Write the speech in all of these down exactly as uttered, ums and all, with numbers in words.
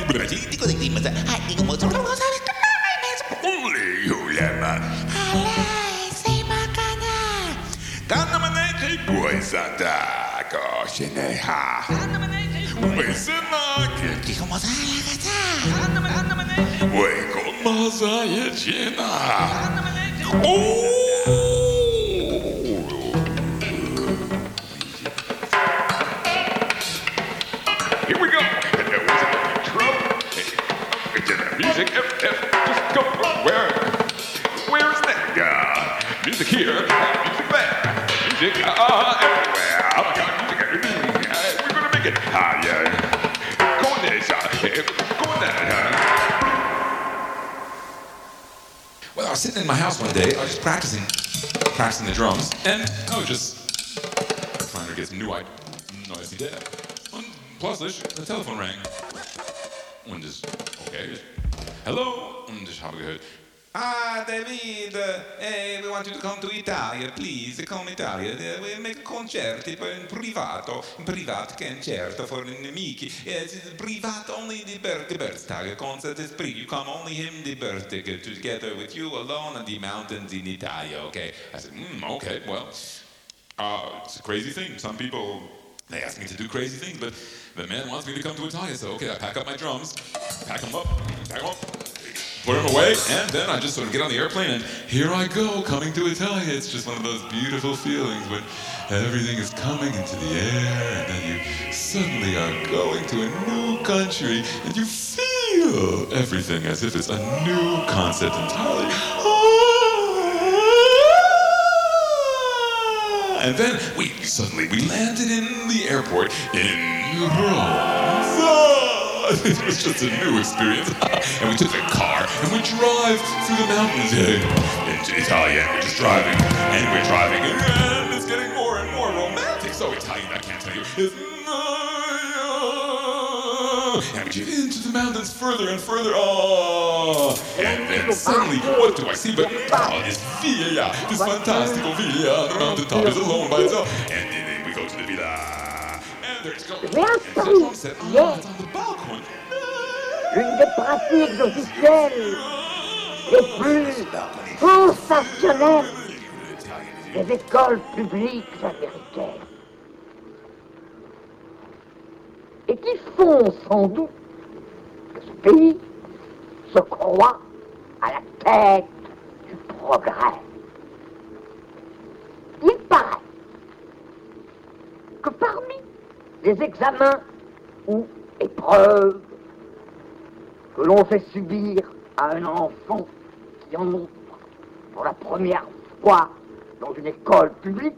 dico di dimma, ah, dico molto, non lo so, Alai, sei macana. Tanto manete puoi santa, coscine ha. Pensano che ti come sa la casa. Vuoi come sa e cena. Oh! Here we go. Trouble. Music. Just go. Where? Where's that guy? Music here. Music there. Music uh, everywhere. Oh my God, music everywhere. We're gonna make it. Ah, yeah. Go on there, son. Go on there. Well, I was sitting in my house one day. I was just practicing, practicing the drums, and I was just trying to get some new noise idea. Plötzlich, the telephone rang. Und das, okay, hello, und ich habe gehört, ah, David, eh, we want you to come to Italia, please, come Italia, uh, we make concerti in privato, in privato concerto for the amici, it's privato only the birthday concert is free, you come only him the birthday together with you alone on the mountains in Italia, okay? I said, hmm, okay, well, uh, it's a crazy thing, some people, they ask me to do crazy things, but the man wants me to come to Italia, so okay, I pack up my drums, pack them up, pack them up, put them away, and then I just sort of get on the airplane, and here I go, coming to Italia. It's just one of those beautiful feelings when everything is coming into the air, and then you suddenly are going to a new country, and you feel everything as if it's a new concept entirely. And then we suddenly we landed in the airport in Rome. It was just a new experience. And we took a car and we drive through the mountains into Italia. And we're just driving and we're driving and it's getting more and more romantic. So Italian, I can't tell you. It's and we get into the mountains further and further. Oh, and then suddenly, what do I see but oh, this villa, this fantastical villa on the mountaintop is alone by itself. And then we go to the villa, and there's go. And said, oh, it's on the balcony. Une des pratiques officielles les plus sensationnelles des écoles publiques américaines. Et qui font sans doute que ce pays se croit à la tête du progrès. Il paraît que parmi les examens ou épreuves que l'on fait subir à un enfant qui entre pour la première fois dans une école publique,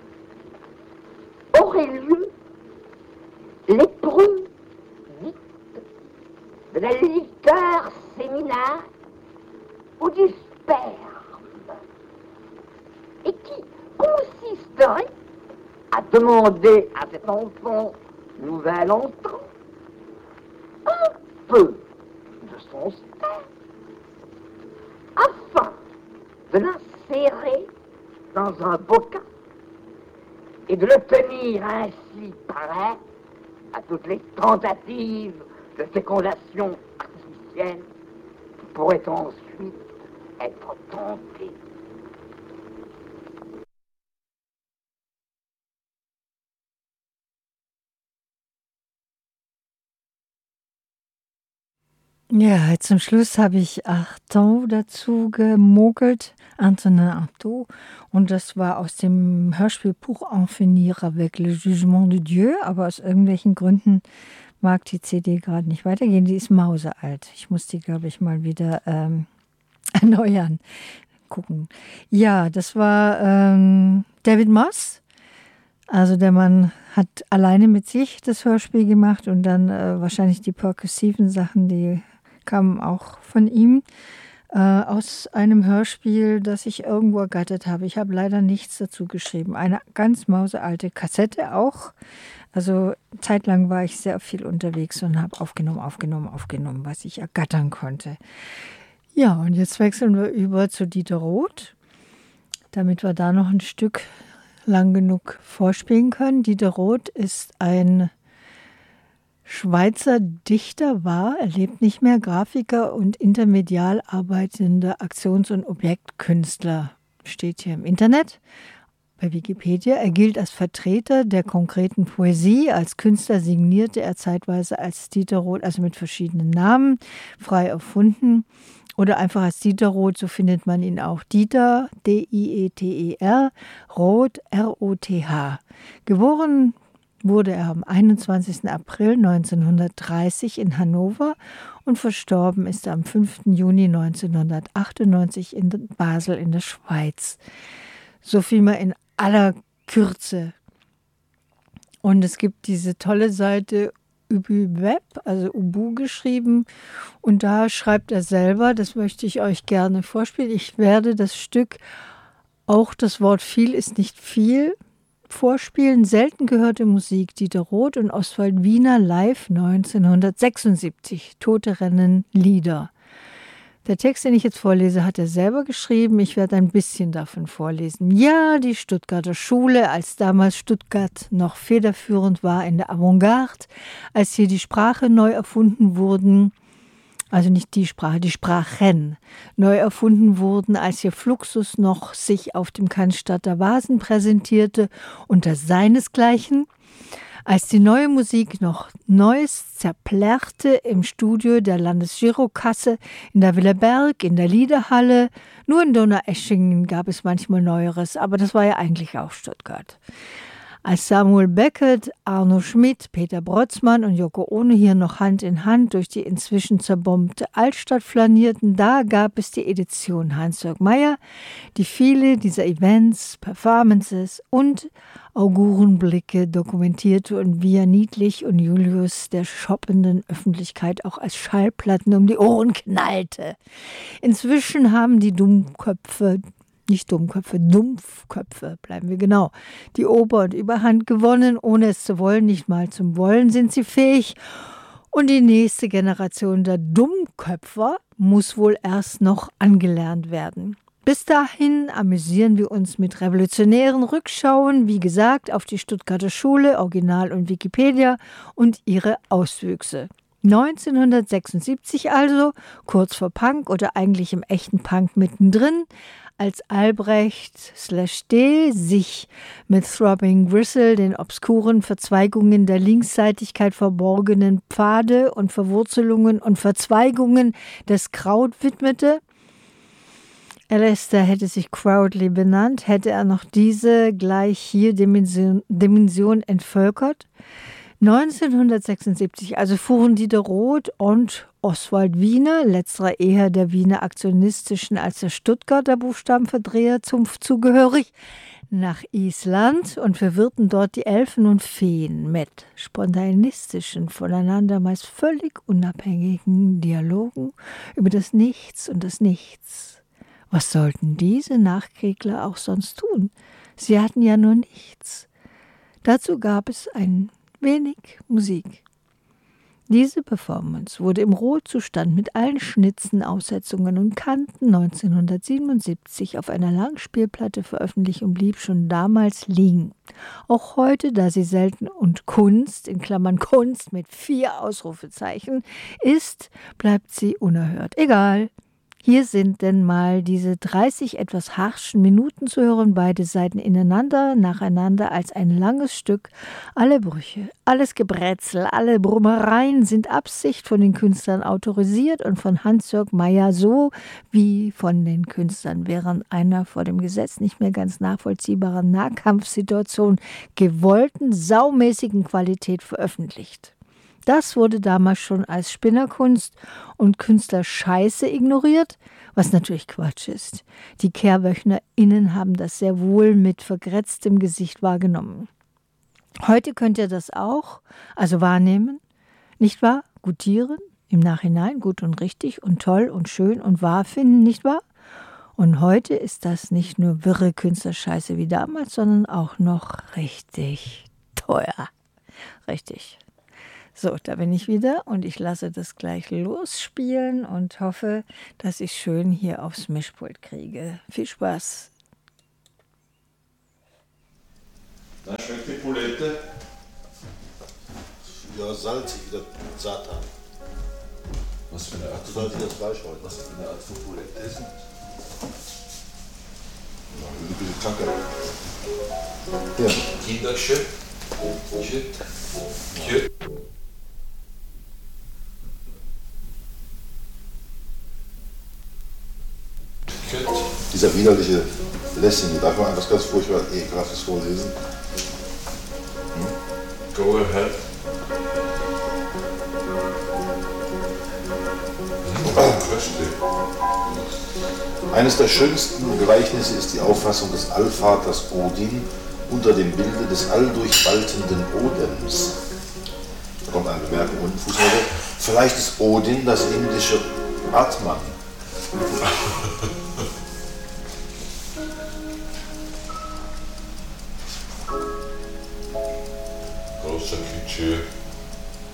aurait lieu l'épreuve dite de la liqueur séminale ou du sperme, et qui consisterait à demander à cet enfant nouvel entrant un peu de son sperme afin de l'insérer dans un bocal et de le tenir ainsi prêt à toutes les tentatives de fécondation artificielle qui pourraient ensuite être tentées. Ja, zum Schluss habe ich Artaud dazu gemogelt, Antonin Artaud, und das war aus dem Hörspiel Pour en finir avec le jugement de Dieu, aber aus irgendwelchen Gründen mag die C D gerade nicht weitergehen, die ist mausealt. Ich muss die, glaube ich, mal wieder ähm, erneuern, gucken. Ja, das war ähm, David Moss, also der Mann hat alleine mit sich das Hörspiel gemacht und dann äh, wahrscheinlich die perkussiven Sachen, die kamen auch von ihm, äh, aus einem Hörspiel, das ich irgendwo ergattert habe. Ich habe leider nichts dazu geschrieben. Eine ganz mausealte Kassette auch. Also zeitlang war ich sehr viel unterwegs und habe aufgenommen, aufgenommen, aufgenommen, was ich ergattern konnte. Ja, und jetzt wechseln wir über zu Dieter Roth, damit wir da noch ein Stück lang genug vorspielen können. Dieter Roth ist ein Schweizer Dichter war, er lebt nicht mehr, Grafiker und intermedial arbeitender Aktions- und Objektkünstler. Steht hier im Internet bei Wikipedia. Er gilt als Vertreter der konkreten Poesie. Als Künstler signierte er zeitweise als Dieter Roth, also mit verschiedenen Namen, frei erfunden. Oder einfach als Dieter Roth, so findet man ihn auch. Dieter, D I E T E R, Roth, R O T H. Geboren wurde er am einundzwanzigsten April neunzehnhundertdreißig in Hannover und verstorben ist er am fünften Juni neunzehnhundertachtundneunzig in Basel in der Schweiz. So viel mal in aller Kürze. Und es gibt diese tolle Seite Ubu-Web, also Ubu geschrieben, und da schreibt er selber, das möchte ich euch gerne vorspielen, ich werde das Stück, auch das Wort viel ist nicht viel, vorspielen, selten gehörte Musik, Dieter Roth und Oswald Wiener live neunzehnhundertsechsundsiebzig, Tote Rennen Lieder. Der Text, den ich jetzt vorlese, hat er selber geschrieben. Ich werde ein bisschen davon vorlesen. Ja, die Stuttgarter Schule, als damals Stuttgart noch federführend war in der Avantgarde, als hier die Sprache neu erfunden wurden, also nicht die Sprache, die Sprachen neu erfunden wurden, als hier Fluxus noch sich auf dem Cannstatter Vasen präsentierte unter seinesgleichen, als die neue Musik noch Neues zerplärrte im Studio der Landesgirokasse, in der Villa Berg, in der Liederhalle. Nur in Donaueschingen gab es manchmal Neueres, aber das war ja eigentlich auch Stuttgart. Als Samuel Beckett, Arno Schmidt, Peter Brotzmann und Yoko Ono hier noch Hand in Hand durch die inzwischen zerbombte Altstadt flanierten, da gab es die Edition Hans-Jörg Meyer, die viele dieser Events, Performances und Augurenblicke dokumentierte und via Niedlich und Julius der shoppenden Öffentlichkeit auch als Schallplatten um die Ohren knallte. Inzwischen haben die Dummköpfe Nicht Dummköpfe, Dumpfköpfe, bleiben wir genau, die Ober- und Überhand gewonnen, ohne es zu wollen, nicht mal zum Wollen sind sie fähig. Und die nächste Generation der Dummköpfer muss wohl erst noch angelernt werden. Bis dahin amüsieren wir uns mit revolutionären Rückschauen, wie gesagt, auf die Stuttgarter Schule, Original und Wikipedia und ihre Auswüchse. neunzehnhundertsechsundsiebzig also, kurz vor Punk oder eigentlich im echten Punk mittendrin, als Albrecht slash D sich mit Throbbing Gristle den obskuren Verzweigungen der Linksseitigkeit verborgenen Pfade und Verwurzelungen und Verzweigungen des Kraut widmete. Alistair hätte sich Crowdly benannt, hätte er noch diese gleich hier Dimension, Dimension entvölkert. neunzehnhundertsechsundsiebzig also fuhren Dieter Roth und Oswald Wiener, letzterer eher der Wiener aktionistischen als der Stuttgarter Buchstabenverdreherzunft zugehörig, nach Island und verwirrten dort die Elfen und Feen mit spontanistischen, voneinander meist völlig unabhängigen Dialogen über das Nichts und das Nichts. Was sollten diese Nachkriegler auch sonst tun? Sie hatten ja nur nichts. Dazu gab es ein wenig Musik. Diese Performance wurde im Rohzustand mit allen Schnitzen, Aussetzungen und Kanten neunzehnhundertsiebenundsiebzig auf einer Langspielplatte veröffentlicht und blieb schon damals liegen. Auch heute, da sie selten und Kunst, in Klammern Kunst mit vier Ausrufezeichen, ist, bleibt sie unerhört. Egal. Hier sind denn mal diese dreißig etwas harschen Minuten zu hören, beide Seiten ineinander, nacheinander als ein langes Stück. Alle Brüche, alles Gebrätzel, alle Brummereien sind Absicht von den Künstlern autorisiert und von Hans-Jörg Meyer so wie von den Künstlern während einer vor dem Gesetz nicht mehr ganz nachvollziehbaren Nahkampfsituation gewollten, saumäßigen Qualität veröffentlicht. Das wurde damals schon als Spinnerkunst und Künstlerscheiße ignoriert, was natürlich Quatsch ist. Die KehrwöchnerInnen haben das sehr wohl mit vergrätztem Gesicht wahrgenommen. Heute könnt ihr das auch, also wahrnehmen, nicht wahr? Gutieren, im Nachhinein gut und richtig und toll und schön und wahr finden, nicht wahr? Und heute ist das nicht nur wirre Künstlerscheiße wie damals, sondern auch noch richtig teuer. Richtig. So, da bin ich wieder und ich lasse das gleich losspielen und hoffe, dass ich schön hier aufs Mischpult kriege. Viel Spaß. Da schmeckt die Bulette. Ja, salzig wie der Satan. Was für eine Art So von, salzig das Fleisch heute. was für eine Art von Polente ist das? Ja, ein bisschen Krankheit. Ja. Kinderkjøtt. Kjøtt. Kjøtt. Kjøtt. Dieser widerliche Lessing, darf man etwas ganz furchtbar ekelhaftes vorlesen? Go ahead. Köstlich. Eines der schönsten Gleichnisse ist die Auffassung des Allvaters Odin unter dem Bilde des alldurchwaltenden Odems. Da kommt eine Bemerkung unten, Fußnote. Vielleicht ist Odin das indische Atman. Großer Küche.